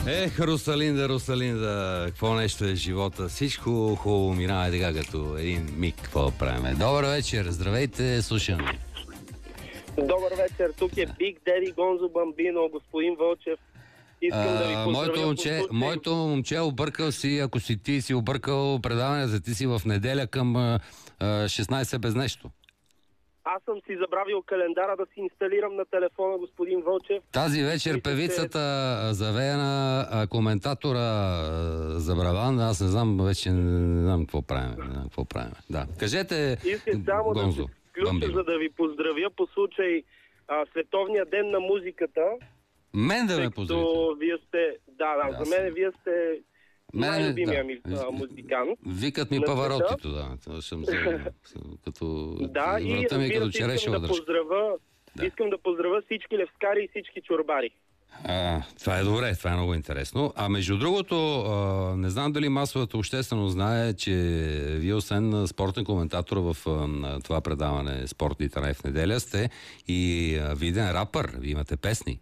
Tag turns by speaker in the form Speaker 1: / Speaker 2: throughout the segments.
Speaker 1: Русалинда, Русалинда, какво нещо е живота? Всичко хубаво минава така като един миг. Какво правим? Добър вечер, здравейте, слушам.
Speaker 2: Добър вечер, тук е Big Daddy Гонзо Бамбино, господин Вълчев. Искам да ви поздравя.
Speaker 1: Моето момче объркал си, ако си ти си объркал предаване за ти си в неделя към 16 без нещо.
Speaker 2: Аз съм си забравил календара да си инсталирам на телефона, господин Вълчев.
Speaker 1: Тази вечер певицата завеяна, коментатора забраван, аз не знам вече, не знам какво правим. Да. Кажете,
Speaker 2: искам само
Speaker 1: Гонзо,
Speaker 2: да се включа, за да ви поздравя по случай Световния ден на музиката.
Speaker 1: Мен да ме поздравите?
Speaker 2: Вие сте, за мен вие сте най-любимия ми музикант.
Speaker 1: Викат ми Паваротито, да. Като врата ми като черешева дръжка.
Speaker 2: Искам да поздравя всички левскари и всички чорбари.
Speaker 1: Това е добре, това е много интересно. А между другото, не знам дали масовата общественост знае, че вие освен спортен коментатор в това предаване Спорт и Трай в неделя сте и виден рапър. Вие имате песни.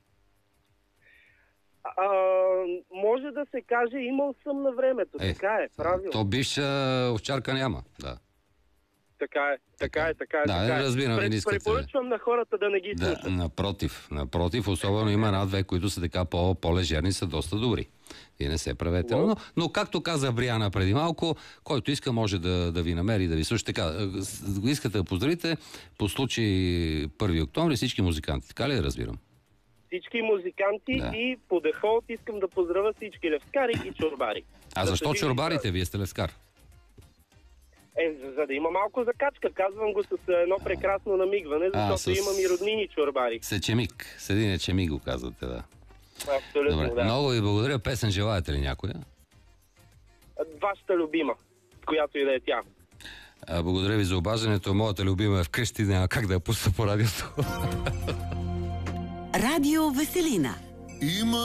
Speaker 2: Може да се каже, имал съм на времето. Така е, правилно.
Speaker 1: То бивша овчарка няма, да.
Speaker 2: Така е.
Speaker 1: Да, разбирам, не искате.
Speaker 2: Препоръчвам на хората да не ги слушат.
Speaker 1: Напротив, особено има една-две, които са така по-лежерни, са доста добри. Вие не се правете. Но както каза Бриана преди малко, който иска може да ви намери, да ви слуша. Така, искате да поздравите по случай 1 октомври всички музиканти. Така ли да разбирам?
Speaker 2: Всички музиканти и по дефолт искам да поздравя всички левскари и чорбари.
Speaker 1: Защо чорбарите? Вие сте левскар.
Speaker 2: За да има малко закачка. Казвам го с едно прекрасно намигване, защото имам и роднини чорбари.
Speaker 1: С един ечемик го казвате, да.
Speaker 2: Абсолютно,
Speaker 1: добре.
Speaker 2: да.
Speaker 1: Много ви благодаря. Песен желаете ли някоя?
Speaker 2: Вашата любима, която и да е тя.
Speaker 1: Благодаря ви за обаждането. Моята любима е вкъщи, няма как да я пусна по радиото.
Speaker 3: Радио Веселина.